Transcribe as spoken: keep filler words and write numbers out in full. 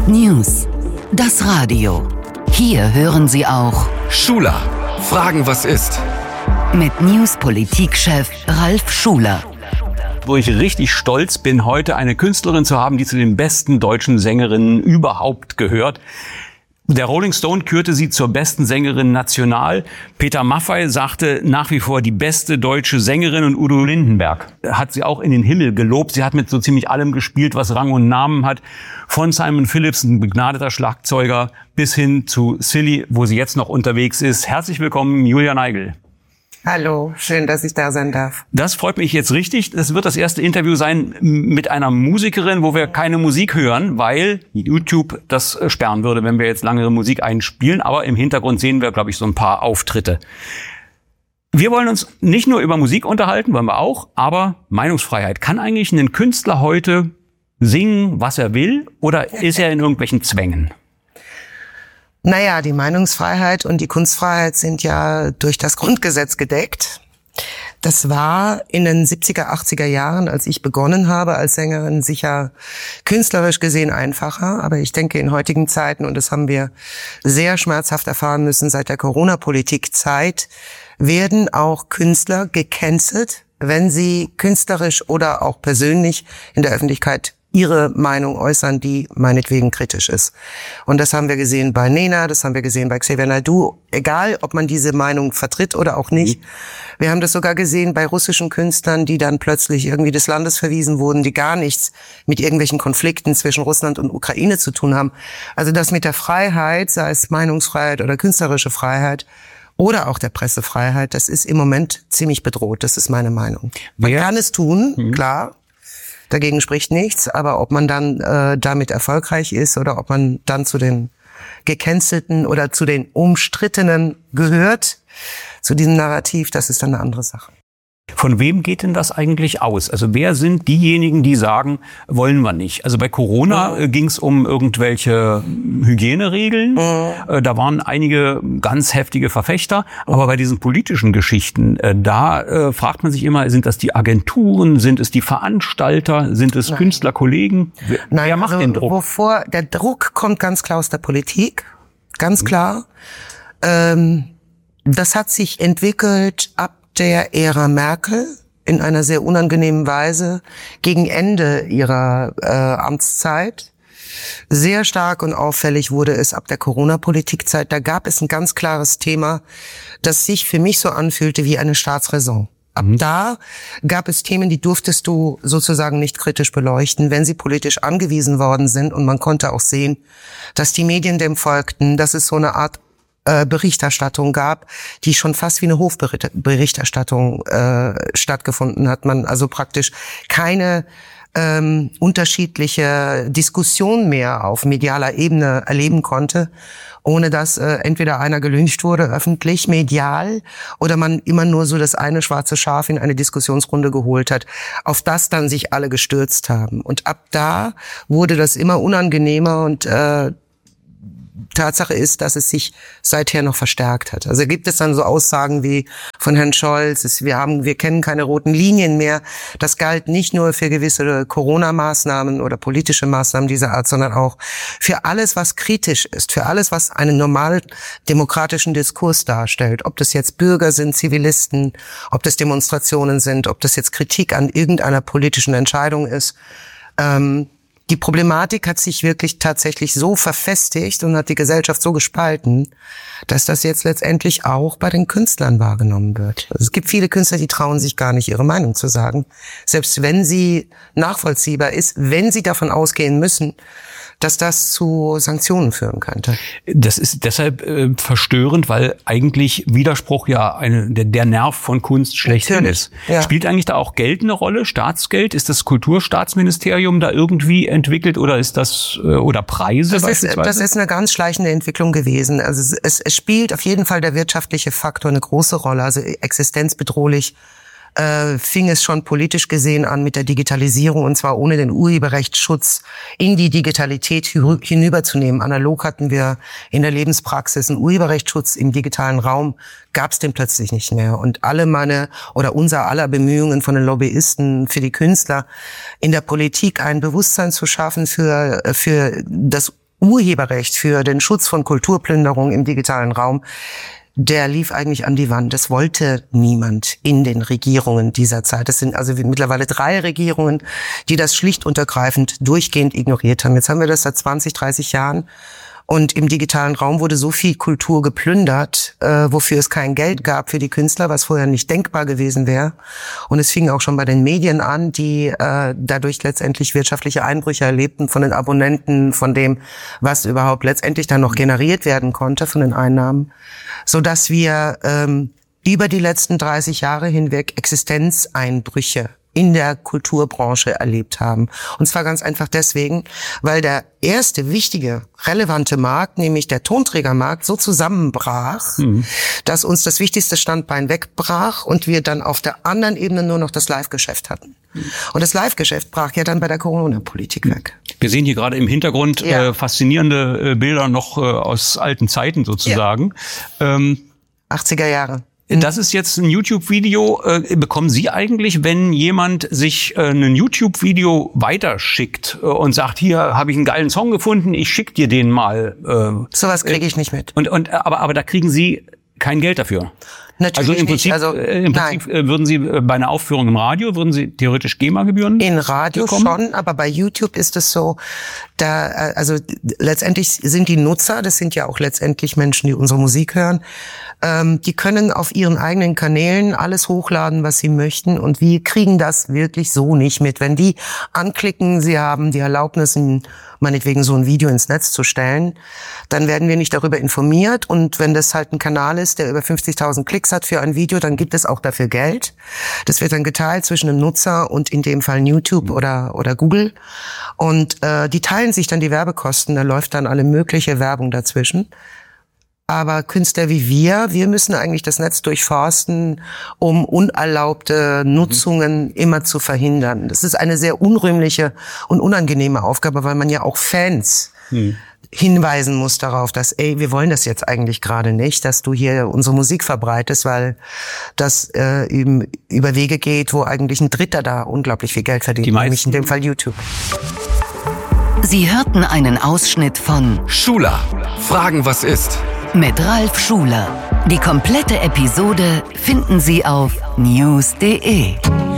News. Das Radio. Hier hören Sie auch Schuler. Fragen, was ist? Mit News-Politikchef Ralf Schuler. Wo ich richtig stolz bin, heute eine Künstlerin zu haben, die zu den besten deutschen Sängerinnen überhaupt gehört. Der Rolling Stone kürte sie zur besten Sängerin national. Peter Maffay sagte nach wie vor die beste deutsche Sängerin, und Udo Lindenberg hat sie auch in den Himmel gelobt. Sie hat mit so ziemlich allem gespielt, was Rang und Namen hat. Von Simon Phillips, ein begnadeter Schlagzeuger, bis hin zu Silly, wo sie jetzt noch unterwegs ist. Herzlich willkommen, Julia Neigel. Hallo, schön, dass ich da sein darf. Das freut mich jetzt richtig. Das wird das erste Interview sein mit einer Musikerin, wo wir keine Musik hören, weil YouTube das sperren würde, wenn wir jetzt langere Musik einspielen. Aber im Hintergrund sehen wir, glaube ich, so ein paar Auftritte. Wir wollen uns nicht nur über Musik unterhalten, wollen wir auch, aber Meinungsfreiheit. Kann eigentlich ein Künstler heute singen, was er will, oder ist er in irgendwelchen Zwängen? Naja, die Meinungsfreiheit und die Kunstfreiheit sind ja durch das Grundgesetz gedeckt. Das war in den siebziger, achtziger Jahren, als ich begonnen habe als Sängerin, sicher künstlerisch gesehen einfacher. Aber ich denke, in heutigen Zeiten, und das haben wir sehr schmerzhaft erfahren müssen seit der Corona-Politik-Zeit, werden auch Künstler gecancelt, wenn sie künstlerisch oder auch persönlich in der Öffentlichkeit ihre Meinung äußern, die meinetwegen kritisch ist. Und das haben wir gesehen bei Nena, das haben wir gesehen bei Xavier Naidoo, egal ob man diese Meinung vertritt oder auch nicht. Wir haben das sogar gesehen bei russischen Künstlern, die dann plötzlich irgendwie des Landes verwiesen wurden, die gar nichts mit irgendwelchen Konflikten zwischen Russland und Ukraine zu tun haben. Also das mit der Freiheit, sei es Meinungsfreiheit oder künstlerische Freiheit, oder auch der Pressefreiheit, das ist im Moment ziemlich bedroht, das ist meine Meinung. Man ja. kann es tun, mhm. klar. Dagegen spricht nichts, aber ob man dann äh, damit erfolgreich ist oder ob man dann zu den Gecancelten oder zu den Umstrittenen gehört, zu diesem Narrativ, das ist dann eine andere Sache. Von wem geht denn das eigentlich aus? Also wer sind diejenigen, die sagen, wollen wir nicht? Also bei Corona mhm. ging es um irgendwelche Hygieneregeln. Mhm. Da waren einige ganz heftige Verfechter. Aber bei diesen politischen Geschichten, da äh, fragt man sich immer, sind das die Agenturen, sind es die Veranstalter, sind es Nein. Künstlerkollegen? Wer, Nein, wer macht also, den Druck? Wovor, der Druck kommt ganz klar aus der Politik, ganz klar. Ähm, das hat sich entwickelt ab der Ära Merkel in einer sehr unangenehmen Weise gegen Ende ihrer äh, Amtszeit. Sehr stark und auffällig wurde es ab der Corona-Politikzeit. Da gab es ein ganz klares Thema, das sich für mich so anfühlte wie eine Staatsräson. Ab mhm. da gab es Themen, die durftest du sozusagen nicht kritisch beleuchten, wenn sie politisch angewiesen worden sind. Und man konnte auch sehen, dass die Medien dem folgten, dass es so eine Art Berichterstattung gab, die schon fast wie eine Hofberichterstattung äh, stattgefunden hat. Man also praktisch keine ähm, unterschiedliche Diskussion mehr auf medialer Ebene erleben konnte, ohne dass äh, entweder einer gelyncht wurde, öffentlich, medial, oder man immer nur so das eine schwarze Schaf in eine Diskussionsrunde geholt hat, auf das dann sich alle gestürzt haben. Und ab da wurde das immer unangenehmer und äh, Tatsache ist, dass es sich seither noch verstärkt hat. Also gibt es dann so Aussagen wie von Herrn Scholz, es, wir haben, wir kennen keine roten Linien mehr. Das galt nicht nur für gewisse Corona-Maßnahmen oder politische Maßnahmen dieser Art, sondern auch für alles, was kritisch ist, für alles, was einen normalen demokratischen Diskurs darstellt. Ob das jetzt Bürger sind, Zivilisten, ob das Demonstrationen sind, ob das jetzt Kritik an irgendeiner politischen Entscheidung ist. Ähm, Die Problematik hat sich wirklich tatsächlich so verfestigt und hat die Gesellschaft so gespalten, dass das jetzt letztendlich auch bei den Künstlern wahrgenommen wird. Also es gibt viele Künstler, die trauen sich gar nicht, ihre Meinung zu sagen, selbst wenn sie nachvollziehbar ist, wenn sie davon ausgehen müssen, dass das zu Sanktionen führen könnte. Das ist deshalb äh, verstörend, weil eigentlich Widerspruch ja eine, der, der Nerv von Kunst schlechthin ist. Ja. Spielt eigentlich da auch Geld eine Rolle? Staatsgeld? Ist das Kulturstaatsministerium da irgendwie entwickelt oder ist das äh, oder Preise das beispielsweise? Ist, das ist eine ganz schleichende Entwicklung gewesen. Also es, es spielt auf jeden Fall der wirtschaftliche Faktor eine große Rolle. Also existenzbedrohlich äh, fing es schon politisch gesehen an mit der Digitalisierung, und zwar ohne den Urheberrechtsschutz in die Digitalität hinüberzunehmen. Analog hatten wir in der Lebenspraxis einen Urheberrechtsschutz, im digitalen Raum gab es den plötzlich nicht mehr. Und alle meine oder unser aller Bemühungen von den Lobbyisten für die Künstler in der Politik ein Bewusstsein zu schaffen für für das Urheberrecht, für den Schutz von Kulturplünderung im digitalen Raum, der lief eigentlich an die Wand. Das wollte niemand in den Regierungen dieser Zeit. Es sind also mittlerweile drei Regierungen, die das schlicht und ergreifend durchgehend ignoriert haben. Jetzt haben wir das seit zwanzig, dreißig Jahren. Und im digitalen Raum wurde so viel Kultur geplündert, äh, wofür es kein Geld gab für die Künstler, was vorher nicht denkbar gewesen wäre. Und es fing auch schon bei den Medien an, die äh, dadurch letztendlich wirtschaftliche Einbrüche erlebten von den Abonnenten, von dem, was überhaupt letztendlich dann noch generiert werden konnte von den Einnahmen, so dass wir ähm, über die letzten dreißig Jahre hinweg Existenzeinbrüche in der Kulturbranche erlebt haben. Und zwar ganz einfach deswegen, weil der erste wichtige, relevante Markt, nämlich der Tonträgermarkt, so zusammenbrach, mhm. dass uns das wichtigste Standbein wegbrach und wir dann auf der anderen Ebene nur noch das Live-Geschäft hatten. Mhm. Und das Live-Geschäft brach ja dann bei der Corona-Politik weg. Wir sehen hier gerade im Hintergrund ja. äh, faszinierende äh, Bilder noch äh, aus alten Zeiten sozusagen. Ja. Ähm, achtziger Jahre. Das ist jetzt ein YouTube-Video. Äh, bekommen Sie eigentlich, wenn jemand sich äh, ein YouTube-Video weiterschickt äh, und sagt, hier habe ich einen geilen Song gefunden, ich schick dir den mal. Äh, Sowas kriege ich nicht mit. Und, und aber, aber da kriegen Sie kein Geld dafür. Natürlich also im Prinzip, nicht. Also, äh, im Prinzip äh, würden Sie äh, bei einer Aufführung im Radio, würden Sie theoretisch GEMA-Gebühren in Radio bekommen? Schon, aber bei YouTube ist es so, da äh, also letztendlich sind die Nutzer, das sind ja auch letztendlich Menschen, die unsere Musik hören, ähm, die können auf ihren eigenen Kanälen alles hochladen, was sie möchten, und wir kriegen das wirklich so nicht mit. Wenn die anklicken, sie haben die Erlaubnis, meinetwegen so ein Video ins Netz zu stellen, dann werden wir nicht darüber informiert, und wenn das halt ein Kanal ist, der über fünfzigtausend Klicks hat für ein Video, dann gibt es auch dafür Geld. Das wird dann geteilt zwischen dem Nutzer und in dem Fall YouTube oder oder Google, und äh, die teilen sich dann die Werbekosten, da läuft dann alle mögliche Werbung dazwischen. Aber Künstler wie wir, wir müssen eigentlich das Netz durchforsten, um unerlaubte Nutzungen immer zu verhindern. Das ist eine sehr unrühmliche und unangenehme Aufgabe, weil man ja auch Fans hm. hinweisen muss darauf, dass, ey, wir wollen das jetzt eigentlich gerade nicht, dass du hier unsere Musik verbreitest, weil das äh, eben über Wege geht, wo eigentlich ein Dritter da unglaublich viel Geld verdient, nämlich in dem Fall YouTube. Sie hörten einen Ausschnitt von Schuler. Fragen, was ist? Mit Ralf Schuler. Die komplette Episode finden Sie auf news punkt de.